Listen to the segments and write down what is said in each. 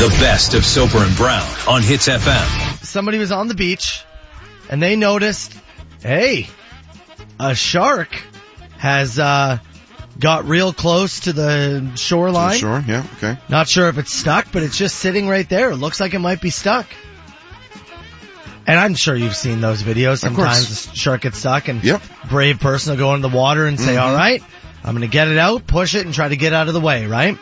The best of Soper and Brown on Hits FM. Somebody was on the beach and they noticed, hey, a shark has got real close to the shoreline. Sure, yeah, okay. Not sure if it's stuck, but it's just sitting right there. It looks like it might be stuck. And I'm sure you've seen those videos. Sometimes the shark gets stuck and brave person will go into the water and say, all right, I'm going to get it out, push it, and try to get out of the way, right?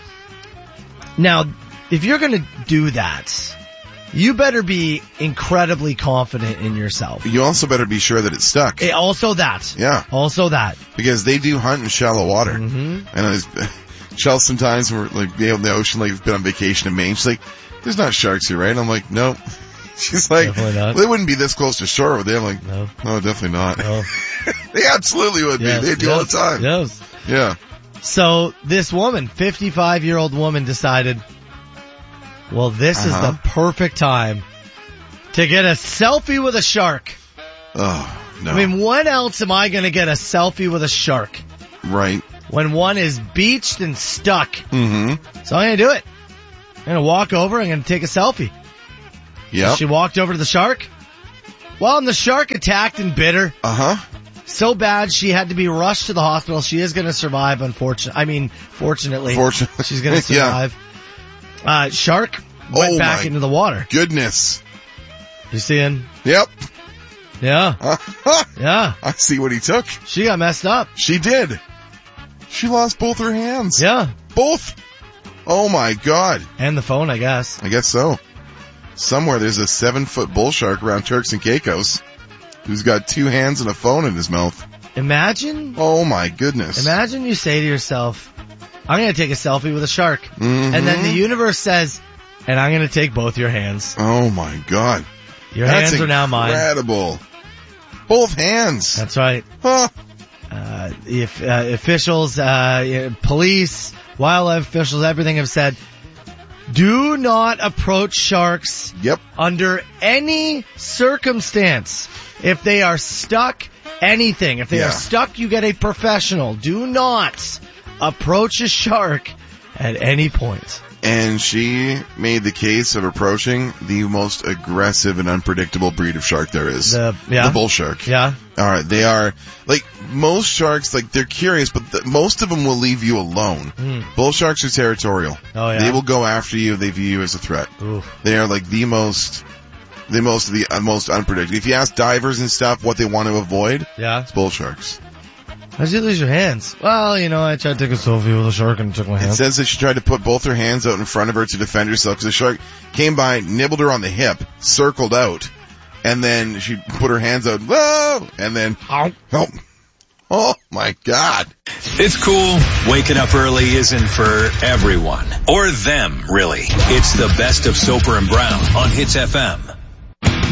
Now, if you're going to do that, you better be incredibly confident in yourself. You also better be sure that it's stuck. Also that. Yeah. Also that. Because they do hunt in shallow water. Mm-hmm. And Chelsea sometimes we're like in the ocean, like we've been on vacation in Maine. She's like, there's not sharks here, right? And I'm like, no. She's like, well, they wouldn't be this close to shore, would they? I'm like, no, definitely not. No. They absolutely would be. They do all the time. Yes. Yeah. So this woman, 55-year-old woman, decided, well, this is the perfect time to get a selfie with a shark. Oh, no. I mean, when else am I going to get a selfie with a shark? Right. When one is beached and stuck. Mm-hmm. So I'm going to do it. I'm going to walk over. I'm going to take a selfie. Yeah. She walked over to the shark. Well, and the shark attacked and bit her. So bad she had to be rushed to the hospital. She is going to survive, fortunately. She's going to survive. Shark went back into the water. Goodness. You seeing? Yep. Yeah. Yeah. I see what he took. She got messed up. She did. She lost both her hands. Yeah. Both. Oh my God. And the phone, I guess. I guess so. Somewhere there's a 7-foot bull shark around Turks and Caicos who's got 2 hands and a phone in his mouth. Imagine. Oh my goodness. Imagine you say to yourself, I'm going to take a selfie with a shark. Mm-hmm. And then the universe says, and I'm going to take both your hands. Oh my God. Your hands are now mine. Incredible. Both hands. That's right. Huh. Officials, police, wildlife officials, everything have said, do not approach sharks under any circumstance. If they are stuck, anything. If they are stuck, you get a professional. Do not approach a shark at any point. And she made the case of approaching the most aggressive and unpredictable breed of shark there is. The bull shark. Yeah. Alright, they are, like, most sharks, like, they're curious, but most of them will leave you alone. Bull sharks are territorial. Oh, yeah. They will go after you, they view you as a threat. Oof. They are, like, the most unpredictable. If you ask divers and stuff what they want to avoid, it's bull sharks. How'd you lose your hands? Well, I tried to take a selfie with a shark and took my hands. It says that she tried to put both her hands out in front of her to defend herself because the shark came by, nibbled her on the hip, circled out, and then she put her hands out, whoa, and then, oh my God. It's cool. Waking up early isn't for everyone. Or them, really. It's the best of Soper and Brown on Hits FM.